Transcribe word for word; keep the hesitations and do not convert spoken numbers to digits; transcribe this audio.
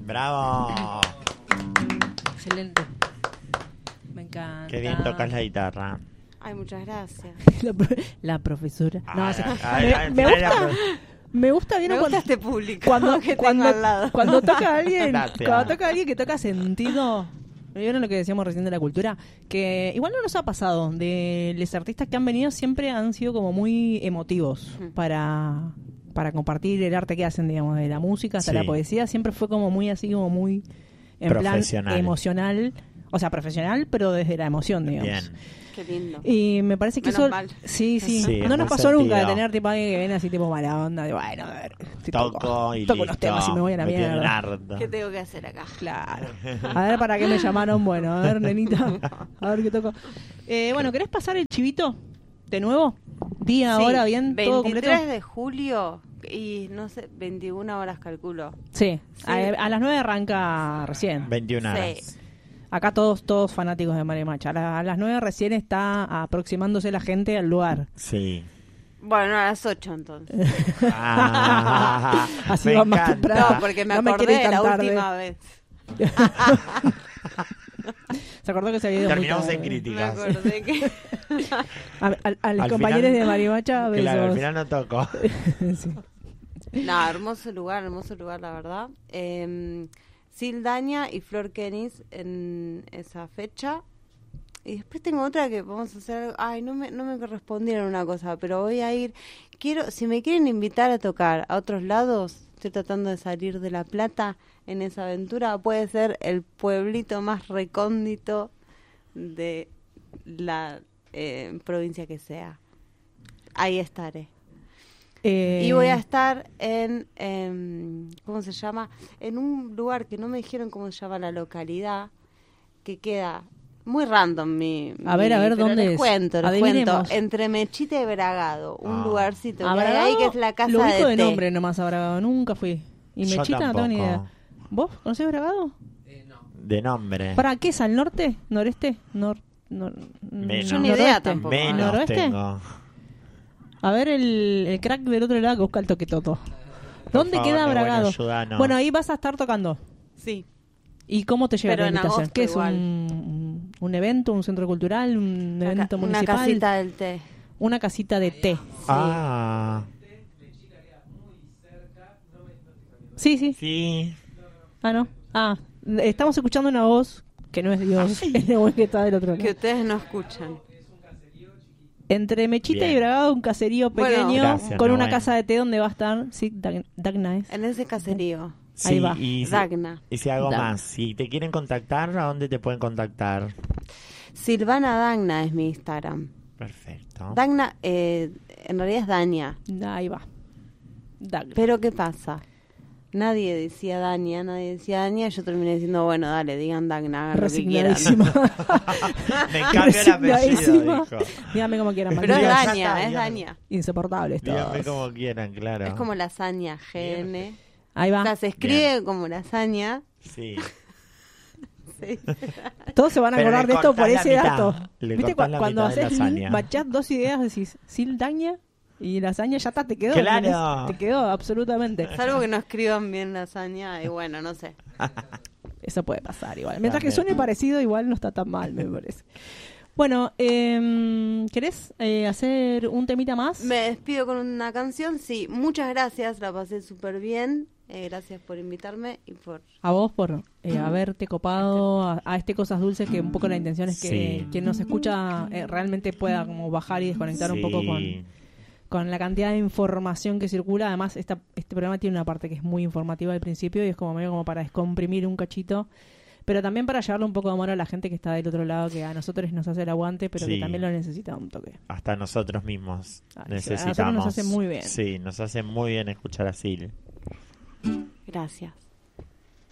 ¡Bravo! Excelente. Me encanta. Qué bien tocas la guitarra. Ay, muchas gracias. La, pro- la profesora. No, Ah, o sea, ah, me, ah, me al gusta, final era- me gusta bien Me cuando, gusta este público cuando, que cuando, tengo al lado. cuando toca a alguien, Gracias. cuando toca a alguien que toca sentido. ¿Vieron lo que decíamos recién de la cultura? Que igual no nos ha pasado. De los artistas que han venido siempre han sido como muy emotivos Ujú. para, para compartir el arte que hacen, digamos, de la música hasta Sí. la poesía. Siempre fue como muy así, como muy en plan Profesional. emocional. O sea, profesional, pero desde la emoción, digamos. Bien. Qué lindo. Y me parece que Menos eso... mal. Sí, sí. Sí, es no nos muy pasó nunca de sentido. tener tipo alguien que viene así tipo mala onda. De, bueno, a ver, si Toco y toco listo. los temas y me voy a la Me tienen mierda. harto. ¿Qué tengo que hacer acá? Claro. A ver, ¿para qué me llamaron? Bueno, a ver, nenita. A ver qué toco. Eh, bueno, ¿querés pasar el chivito de nuevo? Día, Sí, hora, bien, todo completo. veintitrés de julio y no sé, veintiuna horas calculo. Sí, Sí. A, a las nueve arranca recién. veintiuna horas. Sí. Acá todos todos fanáticos de Marimacha. A, la- a las nueve recién está aproximándose la gente al lugar. Sí. Bueno, a las ocho entonces. Ah, Así me va más encanta. temprano. No, porque me No me acordé quiere de la tan tarde. última vez. Se acordó que se había ido muy Terminamos tarde. en Me críticas. acordé que... A, a- a los Al compañeros final- de Marimacha, besos. Claro, al final no toco. Sí. No, hermoso lugar, hermoso lugar, la verdad. Eh, Sil Daña y Flor Kenis en esa fecha. Y después tengo otra que vamos a hacer algo. Ay, no me, no me correspondieron una cosa, pero voy a ir. Quiero, si me quieren invitar a tocar a otros lados, estoy tratando de salir de La Plata en esa aventura. Puede ser el pueblito más recóndito de la eh, provincia que sea. Ahí estaré. Eh, Y voy a estar en, em, ¿cómo se llama? En un lugar que no me dijeron cómo se llama la localidad, que queda muy random mi... A ver, mi- a ver, pero ¿dónde les es? cuento, les Adivinemos. cuento. Entre Mechita y Bragado, un Ah. lugarcito que ¿A hay Bragado? ahí que es la casa Lo ubico de, de té. nombre nomás a Bragado, nunca fui. Y Yo Mechita no tengo ni tampoco. idea. ¿Vos conocés Bragado? De nombre. ¿Para qué es? ¿Al norte? ¿Noreste? Nor, nor, Menos. Yo ni idea ¿noroeste? tampoco. Menos ¿Noroeste? tengo. A ver el, el crack del otro lado que busca el toque toto. ¿Dónde favor, queda qué bueno, Bragado? ayudanos. Bueno, ahí vas a estar tocando. Sí. ¿Y cómo te llega Pero la en invitación? agosto ¿Qué es? igual. Un, ¿Un evento? ¿Un centro cultural? ¿Un Una, evento ca- una municipal? casita del té. Una casita de té. Ah, Sí, sí. sí. Ah, no. Ah, estamos escuchando una voz que no es Dios, es la voz que está del otro Que lado. ustedes no escuchan. Entre Mechita Bien. y Bragado, un caserío Bueno, pequeño gracias, con no, una bueno. casa de té donde va a estar, sí, Dag- Dagna es. En ese caserío. Ahí Sí, va. Y si, Dagna. y si algo Dagna. más, si te quieren contactar, ¿a dónde te pueden contactar? Silvana Dagna es mi Instagram. Perfecto. Dagna, eh, en realidad es Daña. Ahí va. Dagna. Pero ¿qué pasa? Nadie decía Daña, nadie decía Daña. Yo terminé diciendo, bueno, dale, digan Dagna, hagan lo que quieran. Resignadísima. Me cambia el apellido, Resignadísima. dijo. Dígame como quieran. Pero es malditos. Dios. Daña, es Dígame. Daña. Insoportables Díganme todos. como quieran, claro. Es como lasaña, G N. Ahí O va. sea, se escribe como lasaña. Sí. Sí. Todos se van a Pero acordar le de esto por cortás la ese mitad. dato. Le ¿Viste cortás cu- la cuando mitad de haces lasaña. machás dos ideas decís Sil Daña y lasaña ya está, te quedó. Claro. ¿entendés? Te quedó, absolutamente. Salvo que no escriban bien lasaña y bueno, no sé. Eso puede pasar igual. Mientras que También. suene parecido, igual no está tan mal, me parece. Bueno, eh, ¿querés eh, hacer un temita más? Me despido con una canción. Sí, muchas gracias, la pasé súper bien. Eh, gracias por invitarme y por... A vos por eh, haberte copado a, a este Cosas Dulces, que un poco la intención es que Sí. quien nos escucha eh, realmente pueda como bajar y desconectar un poco Sí. con, con la cantidad de información que circula. Además, esta, este programa tiene una parte que es muy informativa al principio y es como medio como para descomprimir un cachito, pero también para llevarle un poco de amor a la gente que está del otro lado, que a nosotros nos hace el aguante, pero que Sí. también lo necesita un toque. Hasta nosotros mismos Ay, sí, a necesitamos. nosotros nos hace muy bien. Sí, nos hace muy bien escuchar a Sil. Gracias.